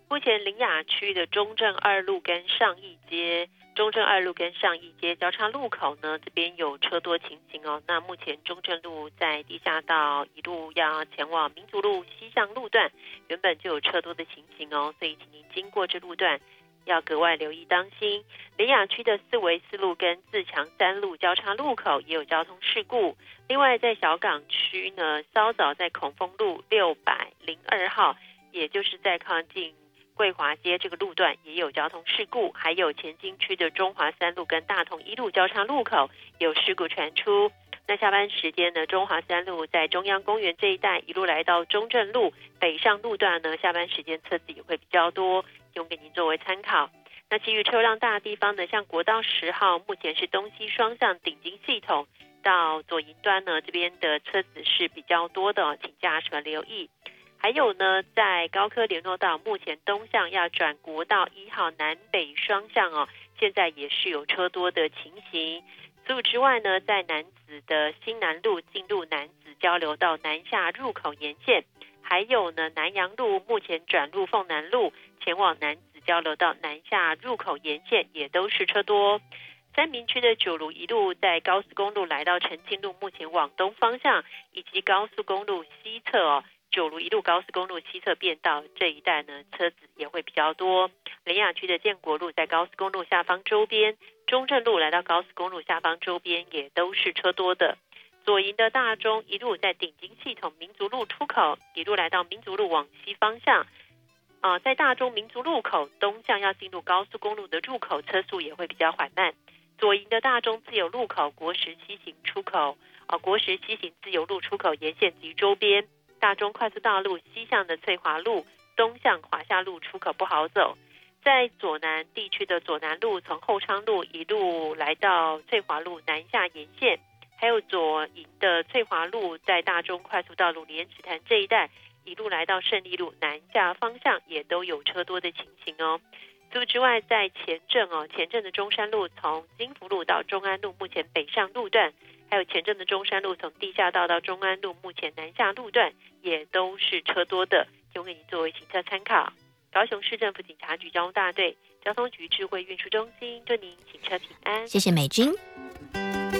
目前苓雅区的中正二路跟上义街交叉路口呢，这边有车多情形哦。那目前中正路在地下道一路要前往民族路西向路段，原本就有车多的情形哦，所以请您经过这路段要格外留意当心。苓雅区的四维四路跟自强三路交叉路口也有交通事故。另外在小港区呢，稍早在孔丰路602号，也就是在靠近桂华街这个路段也有交通事故，还有前金区的中华三路跟大同一路交叉路口有事故传出。那下班时间呢，中华三路在中央公园这一带一路来到中正路北上路段呢，下班时间车子也会比较多，提供给您作为参考。那其余车辆大的地方呢，像国道10号目前是东西双向顶金系统到左营端呢，这边的车子是比较多的，请驾驶留意。还有呢，在高科联络道目前东向要转国道1号南北双向哦，现在也是有车多的情形。除此之外呢，在南子的新南路进入南子交流道南下入口沿线，还有呢南阳路目前转入凤南路前往南子交流道南下入口沿线也都是车多。三民区的九如一路在高速公路来到澄清路目前往东方向，以及高速公路西侧哦，九如一路高速公路西侧变道这一带呢，车子也会比较多。苓雅区的建国路在高速公路下方周边，中正路来到高速公路下方周边也都是车多的。左营的大中一路在顶金系统民族路出口，一路来到民族路往西方向。在大中民族路口东向要进入高速公路的入口，车速也会比较缓慢。左营的大中自由路口国十西行出口，国十西行自由路出口沿线及周边。大中快速道路西向的翠华路、东向华夏路出口不好走。在左南地区的左南路从后昌路一路来到翠华路南下沿线，还有左营的翠华路在大中快速道路莲池潭这一带一路来到胜利路南下方向也都有车多的情形哦。除此之外，在前镇的中山路从金福路到中安路目前北上路段，还有前镇的中山路从地下道到中安路目前南下路段也都是车多的，提供给您作为行车参考。高雄市政府警察局交通大队交通局智慧运输中心祝您行车平安。 谢谢美君。